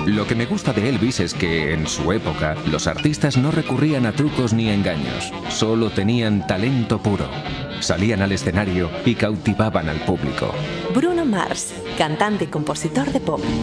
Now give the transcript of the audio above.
Lo que me gusta de Elvis es que, en su época, los artistas no recurrían a trucos ni engaños, solo tenían talento puro. Salían al escenario y cautivaban al público. Bruno Mars, cantante y compositor de pop.